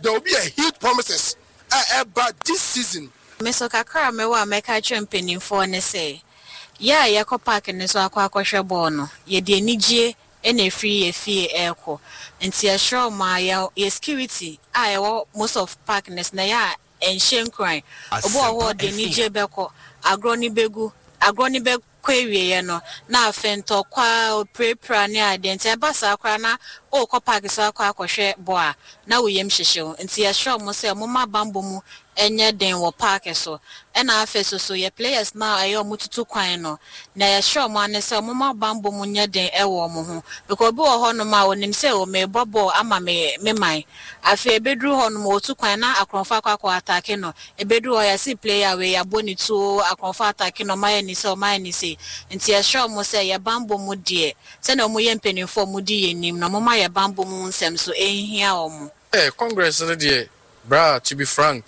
there will be a huge promises about this season. Mr. Kakra mewa meka champion for ne say. Yeah, yako park ne so akwa hwebɔ no. Ye de anigye na free efie airco. Nti a show ma ya security most of parkness na ya enhye crime. Obo ho de anigye beko agroni begu kwawie no na afento kwa prepra ne adente abasa akra na o ko park so akwa hwɛ boa na woyem hyehyew nti a show mo say mo ma bambo mu enye den wo park so na afeso so ye players na ayo mututu kwan no na ye show mo ane say mo ma bambo mu nye den ewo mo ho because bi wo ho no ma wonim say o me bobo ama me man afi ebedru ho no mo tu kwan na akronfa akwa attack no ebedru ho ya si player we ya boni tu akronfa attack no ma ni say nti ye show mo say ye bambo mu de say na mo ye mpenifo mu di yenim na mo ma ye bambo mu nsem so ehia o mo Congress no de bra to be frank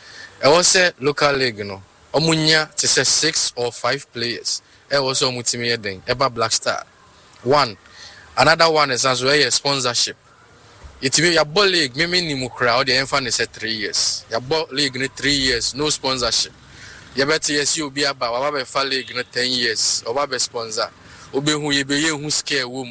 I was a local league no omunya to say 6 or 5 players was omutimi eden eba Black Star one another one is as well a sponsorship it be your ball league me ni mu crowd the enfan say 3 years your ball league ni 3 years no sponsorship you bet yes you be aba wa be fa league ni 10 years oba be sponsor obehu ye be hu scare wom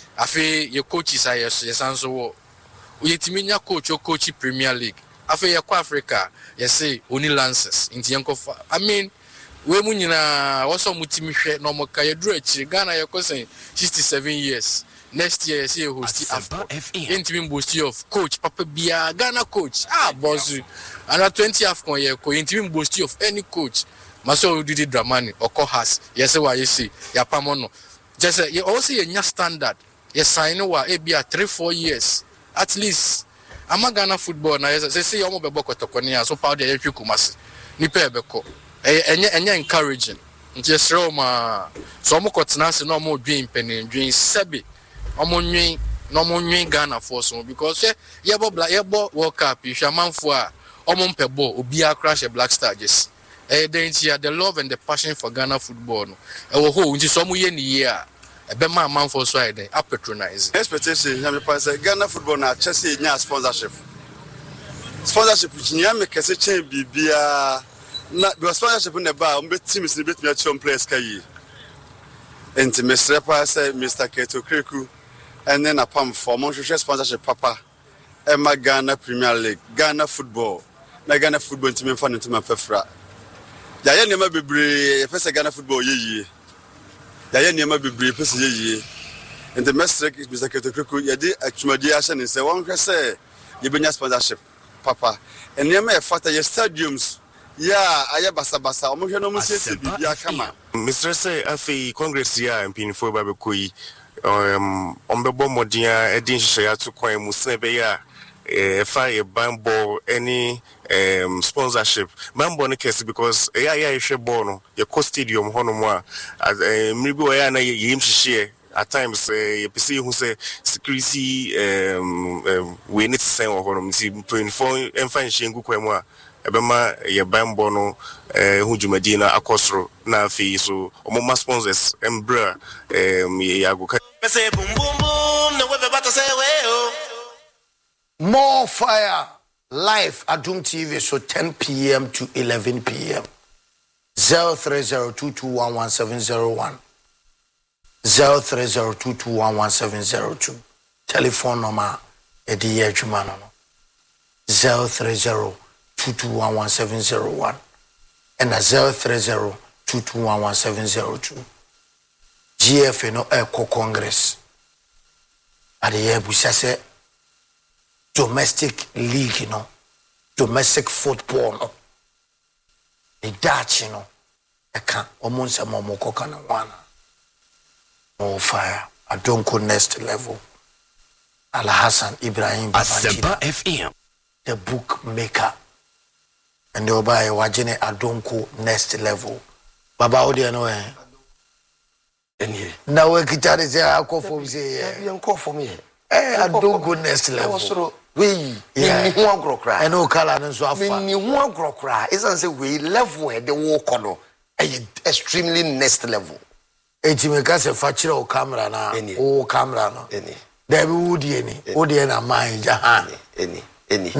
afi your coaches are yes sanso wo yetimi nya coach Premier League afi ye kwa Africa yes say only lances inti yanko I mean we mu nyina woso mutimi hwe no mo ka ye duru achiri Ghana ye kosen 67 years next year say host AFCON intimi bosti of coach papa bia Ghana coach bozu and 20 AFCON ye ko intimi bosti of any coach maso Didi Dramani oko has yes wa you see ya pamono just say you also ye nya standard ye sign wa e bia 3-4 years at least ama Ghana football na say you mo bebo kotokoni so power dey hwe kumase nipa ebeko enye encouraging nti esre ma so mo kotena se no mo dwen penin dwen sebe omo nwen no mo nwen Ghana for so because yebo World Cup hwamanfo a omo mpebo obi a crash a Black Star just the love and the passion for Ghana football no e wo ho nti so mo ye ni ye a ebe man for so ide a patronize expectation ya me pass Ghana football na Chelsea nya sponsorship nya me kese chen bibia na because sponsorship na ba o teams ni betimi a chom players kai enti Mr. Pass Mr. Keto Kreku and then a pump for Montreal sponsorship papa Emma Ghana Premier League Ghana football na Ghana football team fan into my fefra ya ye nema bebre pese Ghana football ye ya ye nema bebre pese ye and the Mr. Keto Kreku ya di atwumadi ahye ne se won hwe se ye benya sponsorship papa and nema e fata ye stadiums yeah aye basa omo hwe no mo sese bibia kama Mr. say afi Congress ya mpinfo ba be koyi ombebo modia edin hye ya to kwan mu se be ya fire bambo any sponsorship bambo no case because ya hwe ball no ye co stadium hono mu a mribi wa ya na ye yim hye at times you see who say security we need to say hono mti 24 emfa hye ngu kwan mu a ebema ye bambo no hu jumadina akosro na afi so omoma sponsors embra ye agoka say boom boom boom no we about to say well more fire live at Doom TV so 10 p.m. to 11 p.m. 0302211701 0302211702 telephone number edi adwuma no 0302211701 and 0302211702 GF no Eco Congress at the Busa say domestic league no domestic football no the Dutch no eka omonsa momokoka na wana more fire Adonko next level Al Hassan Ibrahim Asaba FM the book maker and the oba wajene Adonko next level baba odi no na we kitare say akofo say yankofo me Adonko next level we ni hu agrokra and no kala no so afa ni hu agrokra isan say we level the work no extremely next level etimeka se fa kire o camera na o camera no there be woody any na mind jahan any